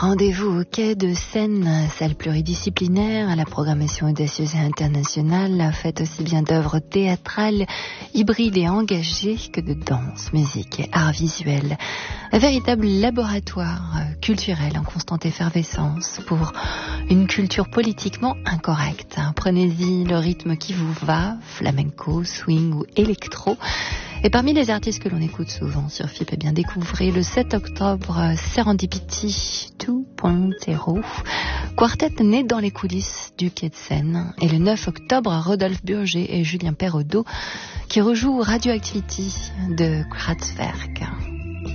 Rendez-vous au quai de Seine, salle pluridisciplinaire, à la programmation audacieuse et internationale, faite aussi bien d'œuvres théâtrales, hybrides et engagées que de danse, musique et art visuel. Un véritable laboratoire culturel en constante effervescence pour une culture politiquement incorrecte. Prenez-y le rythme qui vous va, flamenco, swing ou électro. Et parmi les artistes que l'on écoute souvent sur FIP, eh bien, découvrez le 7 octobre Serendipity 2.0, quartet né dans les coulisses du quai de Seine. Et le 9 octobre, Rodolphe Burger et Julien Perraudot qui rejouent Radioactivity de Kraftwerk.